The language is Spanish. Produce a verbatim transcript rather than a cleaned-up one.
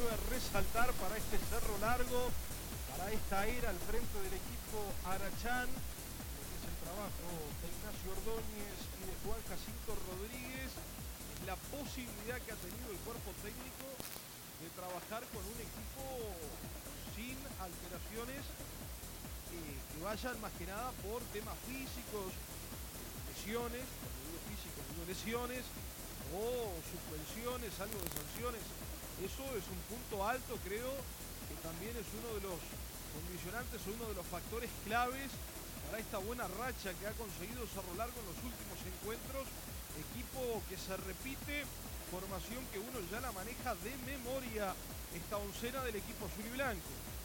puede resaltar para este Cerro Largo, para esta era al frente del equipo Arachán, lo que es el trabajo de Ignacio Ordóñez y de Juan Jacinto Rodríguez, es la posibilidad que ha tenido el cuerpo técnico de trabajar con un equipo sin alteraciones eh, que vayan más que nada por temas físicos, lesiones, cuando digo físicos digo lesiones, o suspensiones, algo de sanciones. Eso es un punto alto, creo que también es uno de los condicionantes o uno de los factores claves para esta buena racha que ha conseguido Cerro Largo en los últimos encuentros. Equipo que se repite, formación que uno ya la maneja de memoria, esta oncena del equipo azul y blanco.